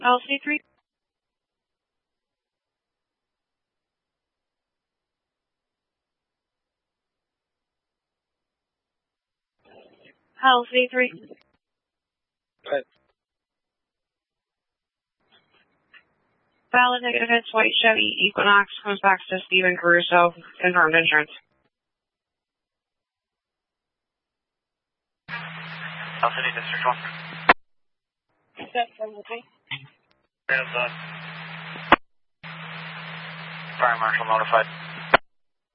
LC3. LC3. Right. Valid negative hits, white Chevy Equinox, comes back to Steven Caruso, confirmed insurance. LCD District 1. Set from the tank. Fire Marshal notified.